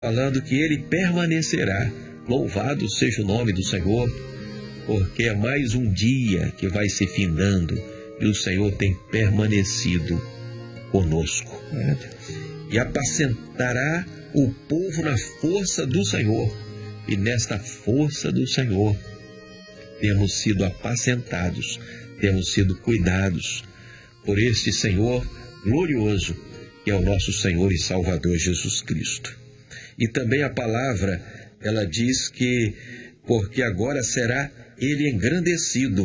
falando que ele permanecerá. Louvado seja o nome do Senhor, porque é mais um dia que vai se findando e o Senhor tem permanecido conosco. E apacentará o povo na força do Senhor. E nesta força do Senhor temos sido apacentados, temos sido cuidados por este Senhor glorioso, que é o nosso Senhor e Salvador Jesus Cristo. E também a palavra, ela diz que, porque agora será ele engrandecido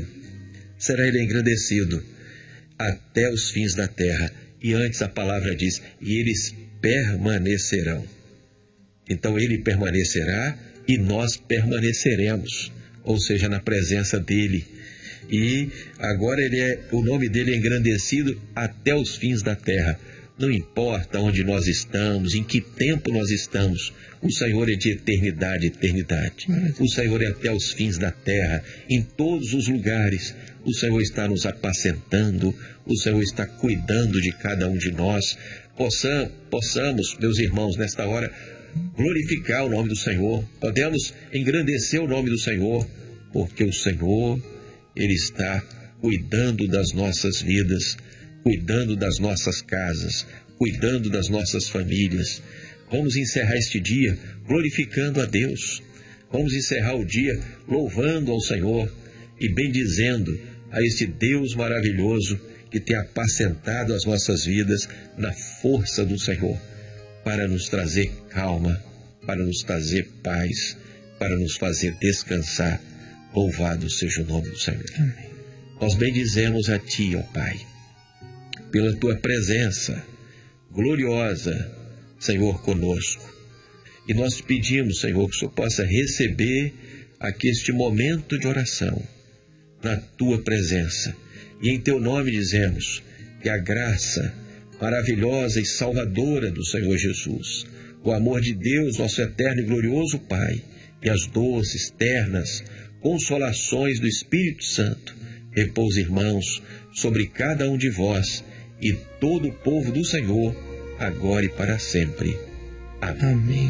até os fins da terra. E antes a palavra diz, e eles permanecerão. Então ele permanecerá e nós permaneceremos, ou seja, na presença dele. E agora o nome dele é engrandecido até os fins da terra. Não importa onde nós estamos, em que tempo nós estamos, o Senhor é de eternidade a eternidade. O Senhor é até os fins da terra, em todos os lugares. O Senhor está nos apacentando, o Senhor está cuidando de cada um de nós. Possamos, meus irmãos, nesta hora, glorificar o nome do Senhor. Podemos engrandecer o nome do Senhor, porque o Senhor, ele está cuidando das nossas vidas, cuidando das nossas casas, cuidando das nossas famílias. Vamos encerrar este dia glorificando a Deus. Vamos encerrar o dia louvando ao Senhor e bendizendo a este Deus maravilhoso que tem apacentado as nossas vidas na força do Senhor, para nos trazer calma, para nos trazer paz, para nos fazer descansar. Louvado seja o nome do Senhor. Amém. Nós bendizemos a Ti, ó Pai, pela Tua presença gloriosa, Senhor, conosco. E nós te pedimos, Senhor, que o Senhor possa receber aqui este momento de oração na Tua presença. E em Teu nome dizemos que a graça maravilhosa e salvadora do Senhor Jesus, o amor de Deus, nosso eterno e glorioso Pai, e as doces, ternas consolações do Espírito Santo repouse, irmãos, sobre cada um de vós e todo o povo do Senhor, agora e para sempre. Amém. Amém.